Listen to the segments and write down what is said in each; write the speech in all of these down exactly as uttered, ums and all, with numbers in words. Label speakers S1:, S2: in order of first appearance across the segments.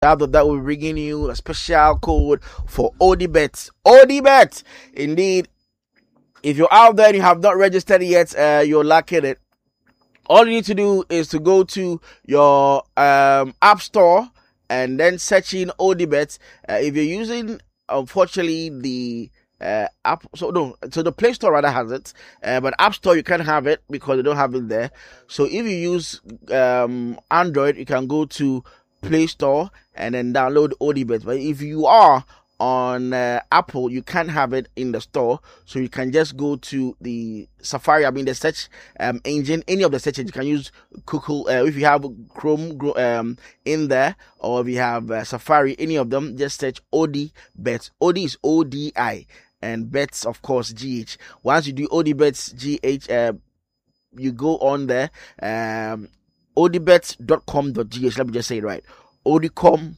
S1: After that, we're bringing you a special code for ODBet. ODBet, indeed. If you're out there and you have not registered yet, uh, you're lacking it. All you need to do is to go to your um, app store and then search in ODBet. Uh, if you're using, unfortunately, the uh, app, so no, so the Play Store rather has it, uh, but App Store you can't have it because they don't have it there. So if you use um, Android, you can go to Play Store and then download ODBet. But if you are on uh, Apple, you can't have it in the store, so you can just go to the Safari, I mean the search um, engine, any of the search engines. You can use Google, uh, if you have Chrome um, in there, or if you have uh, Safari, any of them, just search ODBet. O D is O D I, and Bets, of course, G H. Once you do ODBets G H, uh, you go on there, um, odibet dot com dot g h. Let me just say it right. Odicom,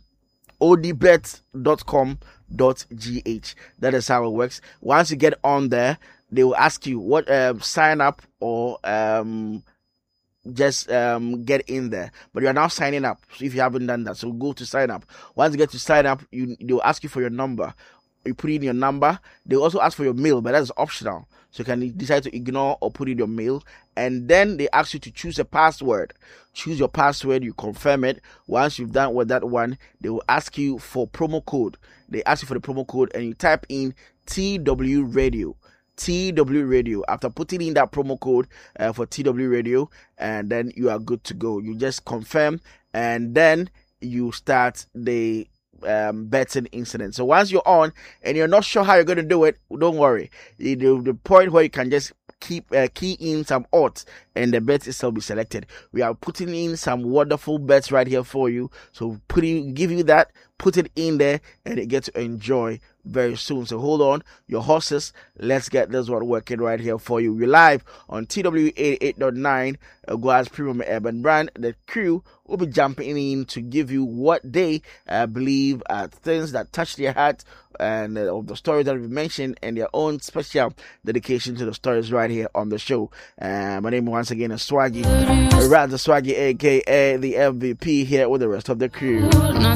S1: odibet dot com dot g h. That is how it works. Once you get on there, they will ask you what uh, sign up or um just um get in there. But you are now signing up. So if you haven't done that, so go to sign up. Once you get to sign up, you they will ask you for your number. You put in your number. They will also ask for your mail, but that is optional. So you can decide to ignore or put in your mail. And then they ask you to choose a password. Choose your password, you confirm it. Once you've done with that one, they will ask you for promo code. They ask you for the promo code and you type in T W Radio. T W Radio. After putting in that promo code uh, for T W Radio, and then you are good to go. You just confirm and then you start the Um, betting incident. So once you're on and you're not sure how you're going to do it, don't worry. The, the point where you can just keep uh, key in some odds and the bet itself be selected. We are putting in some wonderful bets right here for you. So putting give you that, put it in there, and you get to enjoy very soon. So hold on your horses. Let's get this one working right here for you. We're live on T W eighty-eight point nine, uh, Gua's Premium Urban Brand. The crew will be jumping in to give you what they uh, believe are things that touch their heart and uh, of the stories that we mentioned, and their own special dedication to the stories right here on the show. Uh, my name once again is Swaggy, Razz Swaggy, aka the M V P, here with the rest of the crew.